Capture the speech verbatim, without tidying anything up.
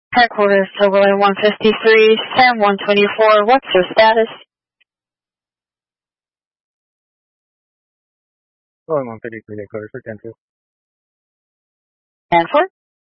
Headquarters, Toberlin one fifty-three, Sam one twenty-four, what's your status? one fifty-three, headquarters for ten two. And for?